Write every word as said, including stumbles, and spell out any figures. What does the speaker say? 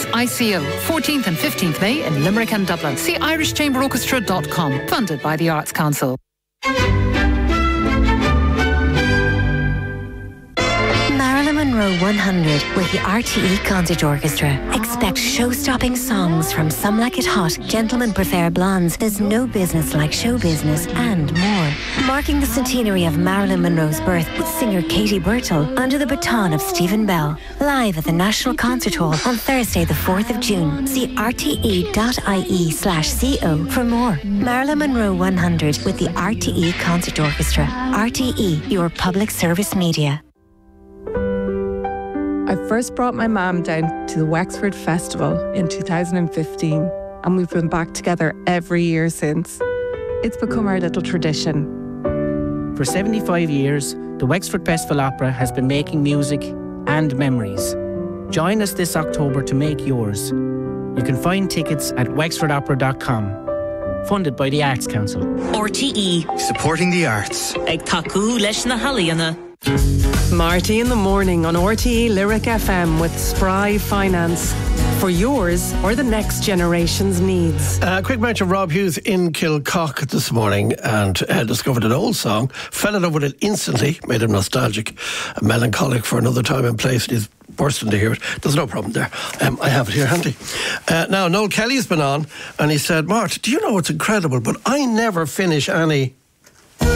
I C O, fourteenth and fifteenth May in Limerick and Dublin. See irish chamber orchestra dot com. Funded by the Arts Council. Marilyn Monroe one hundred with the R T E Concert Orchestra. Expect show-stopping songs from Some Like It Hot, Gentlemen Prefer Blondes, There's No Business Like Show Business, and more. Marking the centenary of Marilyn Monroe's birth with singer Katie Birtle under the baton of Stephen Bell. Live at the National Concert Hall on Thursday the fourth of June. See r t e dot i e slash co for more. Marilyn Monroe one hundred with the R T E Concert Orchestra. R T E, your public service media. I first brought my mum down to the Wexford Festival in two thousand fifteen, and we've been back together every year since. It's become our little tradition. For seventy-five years, the Wexford Festival Opera has been making music and memories. Join us this October to make yours. You can find tickets at wexford opera dot com. Funded by the Arts Council. R T E. Supporting the arts. Ag taku leis na haliana. Marty in the morning on R T E Lyric F M with Spry Finance. For yours or the next generation's needs. A uh, quick mention, Rob Hughes in Kilcock this morning and uh, discovered an old song, fell in love with it instantly, made him nostalgic, melancholic for another time and place. He's bursting to hear it. There's no problem there. Um, I have it here handy. Uh, now, Noel Kelly's been on and he said, Mart, do you know what's incredible? But I never finish any